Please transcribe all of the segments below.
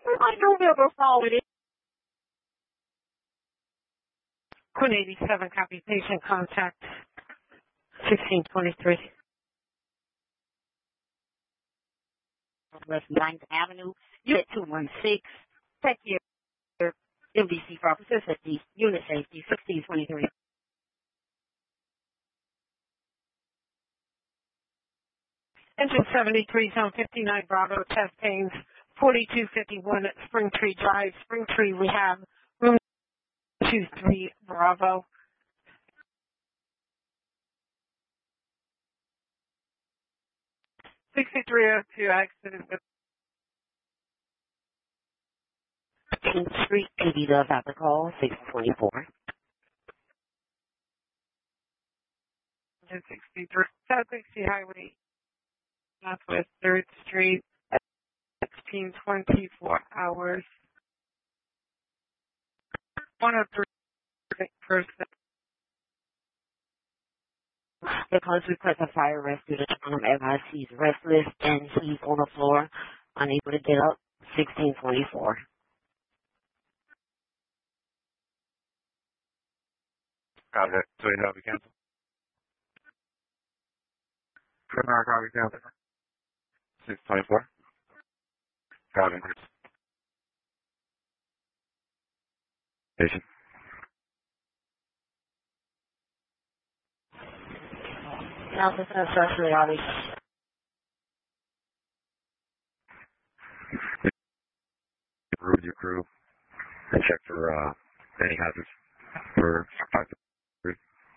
I don't ever follow it. Quinn 87, copy patient contact 1623. West 9th Avenue, Unit 216. Check your MDC for officer safety, unit safety 1623. Engine 73, zone 59, Bravo, test pains 4251 at Springtree Drive, Springtree Rehab, room 23, Bravo. $6302 accident with Street, PD does have the call, 624. 63, South Dixie Highway, Northwest 3rd Street, 1624 hours. 103 person. Because we put the fire rescue as he's restless and he's on the floor, unable to get up, 1624. Got it. So you have to cancel. Copy cancel. 624. Got it. Patient. Alpha especially obvious. Route your crew and check for any hazards for 5-3.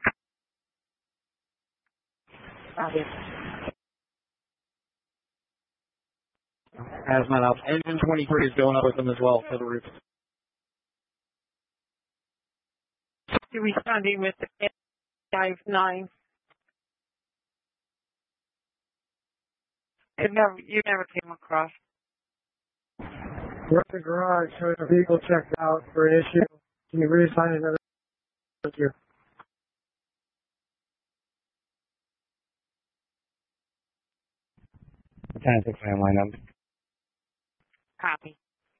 Obvious. Hazmat up. Engine 23 is going up with them as well for the roof. You're responding with 59. You never came across. We're at the garage, so the vehicle checked out for an issue. Can you reassign another? Thank you. 10-6 line up. Copy.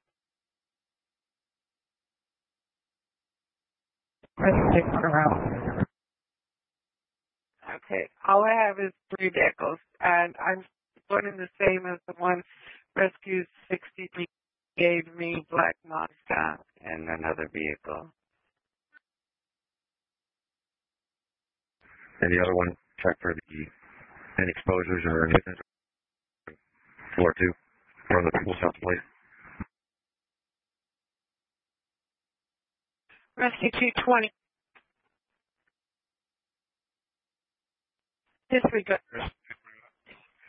Let's take one around. Okay, all I have is 3 vehicles, and I'm running the same as the one Rescue 63 gave me, Black Mazda, and another vehicle. And the other one, check for any exposures or anything. Floor 2, from the people south plate. Rescue 220. Disregard.